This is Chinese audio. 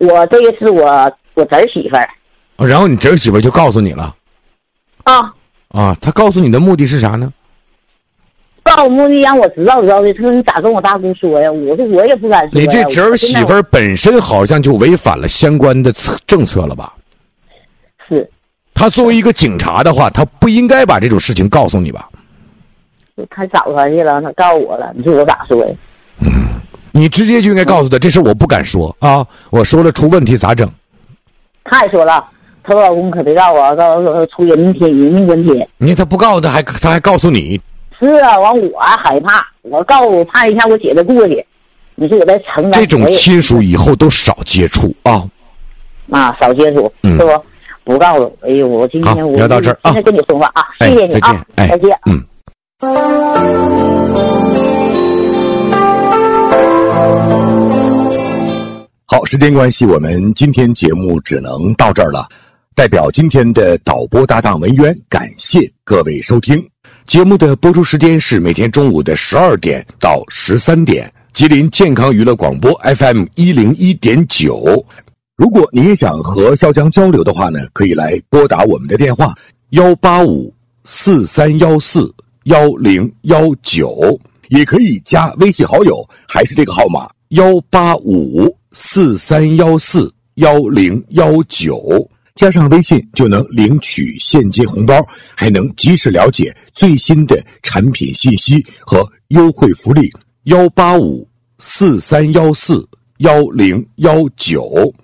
我这个是我侄儿媳妇儿。 然后你侄儿媳妇就告诉你了。他告诉你的目的是啥呢？ 告诉目的让我知道的。他说你咋跟我大姑说呀？我说我也不敢说呀。 你这侄儿媳妇本身好像就违反了相关的政策了吧？ 是。 他作为一个警察的话，他不应该把这种事情告诉你吧？ 他找他去了，他告诉我了，你说我咋说呀？ 你直接就应该告诉他，这事我不敢说啊，我说了出问题咋整？ 他也说了，他说老公可别告我，告诉出人命关天。 你看他不告诉他还告诉你。 是啊，完我还害怕，我告诉我怕一下我姐姐过去，你说我在承担。 这种亲属以后都少接触啊。 少接触，是不？不告诉。哎呦，我今天我聊到这儿啊， 现在跟你说话啊，谢谢你啊，再见。 好，时间关系，我们今天节目只能到这儿了。代表今天的导播搭档文渊，感谢各位收听。节目的播出时间是每天中午的12点到13点，吉林健康娱乐广播 FM 101.9。如果您也想和潇江交流的话呢，可以来拨打我们的电话18543141019，也可以加微信好友，还是这个号码18543141019，加上微信就能领取现金红包，还能及时了解最新的产品信息和优惠福利。18543141019。